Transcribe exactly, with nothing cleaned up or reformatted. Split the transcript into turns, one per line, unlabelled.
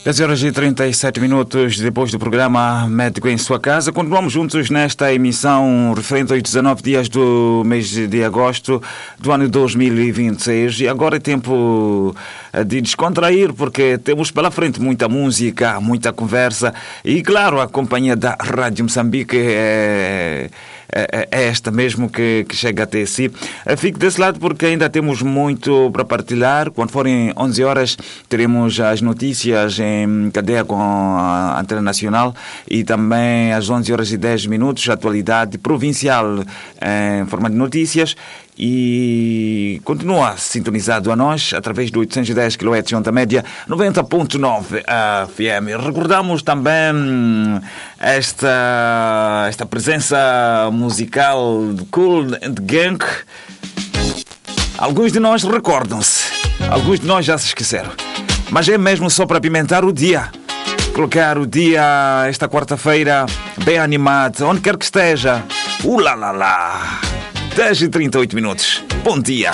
dez horas e trinta e sete minutos depois do programa Médico em Sua Casa. Continuamos juntos nesta emissão referente aos dezanove dias do mês de agosto do ano dois mil e vinte e seis. E agora é tempo de descontrair, porque temos pela frente muita música, muita conversa. E claro, a companhia da Rádio Moçambique é... é esta mesmo que, que chega até si. Fique desse lado porque ainda temos muito para partilhar. Quando forem onze horas teremos as notícias em cadeia com a Antena Nacional e também às onze horas e dez minutos a atualidade provincial em forma de notícias. E continua sintonizado a nós através do oitocentos e dez quilohertz onda média noventa ponto nove F M. Recordamos também esta, esta presença musical de Kool and the Gang. Alguns de nós recordam-se, alguns de nós já se esqueceram, mas é mesmo só para apimentar o dia, colocar o dia esta quarta-feira bem animado, onde quer que esteja. Uh lá lá lá, dez e trinta e oito minutos. Bom dia.